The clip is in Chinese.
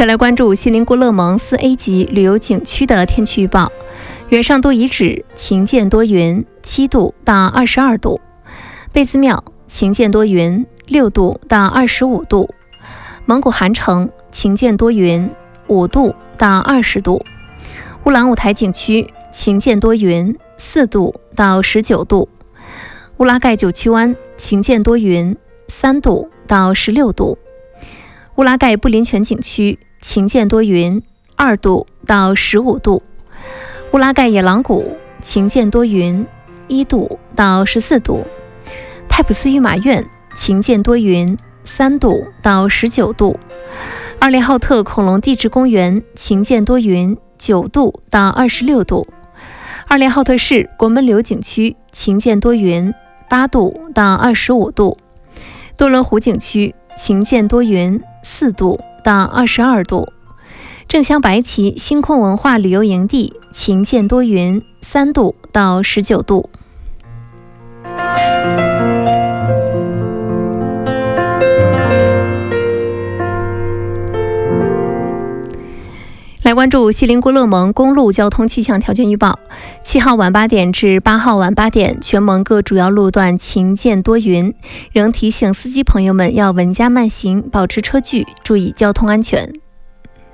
再来关注锡林郭勒盟4A 级旅游景区的天气预报。元上都遗址晴间多云，7度到22度；贝兹庙晴间多云，6度到25度；蒙古汗城晴间多云，5度到20度；乌兰乌台景区晴间多云，4度到19度；乌拉盖九曲湾晴间多云，3度到16度；乌拉盖布林泉景区晴间多云，2度到15度；乌拉盖野狼谷晴间多云，1度到14度；泰普斯御马苑晴间多云，3度到19度；二连浩特恐龙地质公园晴间多云，9度到26度；二连浩特市国门旅游景区晴间多云，8度到25度；多伦湖景区晴间多云，4度到22度；正乡白旗星空文化旅游营地晴间多云，3度到19度。来关注锡林郭勒盟公路交通气象条件预报。7号晚8点至8号晚8点，全盟各主要路段晴间多云，仍提醒司机朋友们要稳驾慢行，保持车距，注意交通安全。